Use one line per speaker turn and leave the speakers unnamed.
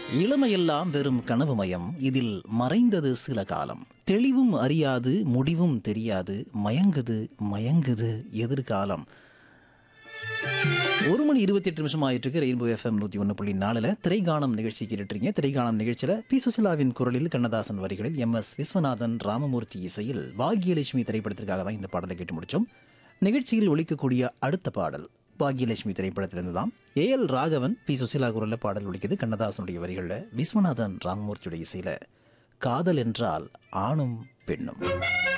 இளமையெல்லாம் வெறும் கனவுமயம், இதில் மறைந்தது சில காலம். தெளிவும் அறியாது, முடிவும் தெரியாது, மயங்குது மயங்குது எதிர்காலம். 1 மணி 28 நிமிஷம் ஆயிட்டு இருக்கு. ரெயின்போ எஃப்எம் 101.4 திரைகானம் நிகழ்ச்சி கேட்டுறீங்க. திரைகானம் நிகழ்ச்சியில் பி சுசிலாவின் குரலில், கண்ணதாசன் வரிகளில், MS விஸ்வநாதன், ராமமூர்த்தி இசையில் பாக்யலட்சுமி திரைப்படத்திற்காக தான் இந்த பாடலை கேட்டு முடிச்சோம். நிகழ்ச்சியில் ஒலிக்கக்கூடிய அடுத்த பாடல் பாக்யலட்சுமி திரைப்படத்திலிருந்து தான். AL ராகவன், பி சுசிலா குரலில் பாடல் ஒலிக்குது. கண்ணதாசனுடைய வரிகளில், விஸ்வநாதன், ராமமூர்த்தியுடைய இசையில், காதல் என்றால் ஆணும் பெண்ணும்.